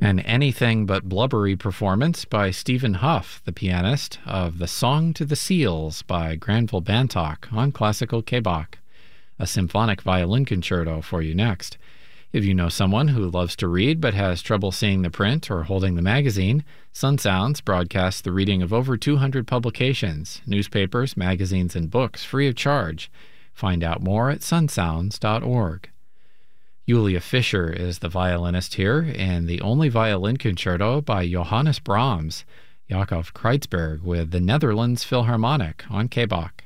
An anything but blubbery performance by Stephen Huff, the pianist, of The Song to the Seals by Granville Bantock on Classical K-Bach. A symphonic violin concerto for you next. If you know someone who loves to read but has trouble seeing the print or holding the magazine, Sun Sounds broadcasts the reading of over 200 publications, newspapers, magazines, and books free of charge. Find out more at sunsounds.org. Julia Fischer is the violinist here in the only violin concerto by Johannes Brahms, Jacob Kreutzberg with the Netherlands Philharmonic on K-Bach.